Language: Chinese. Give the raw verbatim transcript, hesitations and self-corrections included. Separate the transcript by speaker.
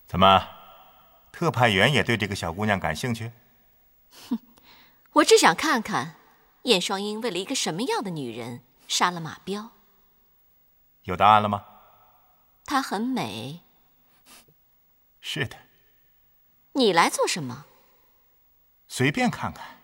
Speaker 1: 怎么，特派员也对这个小姑娘感兴趣？
Speaker 2: 哼，我只想看看燕双鹰为了一个什么样的女人杀了马彪。
Speaker 1: 有答案了吗？
Speaker 2: 她很美。
Speaker 1: 是的。
Speaker 2: 你来做什么？
Speaker 1: 随便看看。